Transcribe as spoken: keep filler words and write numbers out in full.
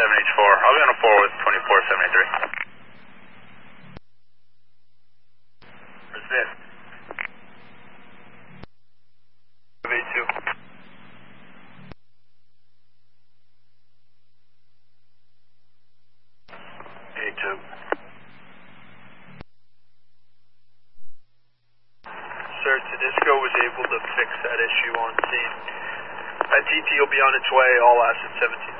seven H four. I'll be on a four with twenty-four seventy-three. Resist. V two. A two. Sir, Tedisco was able to fix that issue on scene. That T T will be on its way, all assets seventeen